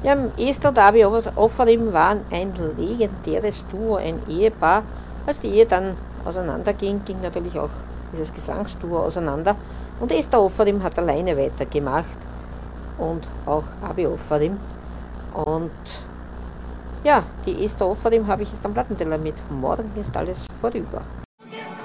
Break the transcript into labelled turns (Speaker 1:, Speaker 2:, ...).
Speaker 1: Ja, Esther und Abi Offarim waren ein legendäres Duo, ein Ehepaar. Als die Ehe dann auseinanderging, ging natürlich auch dieses Gesangsduo auseinander. Und Esther Offarim hat alleine weitergemacht und auch Abi Offarim. Und ja, die Esther Offarim habe ich jetzt am Plattenteller mit Morgen ist alles vorüber.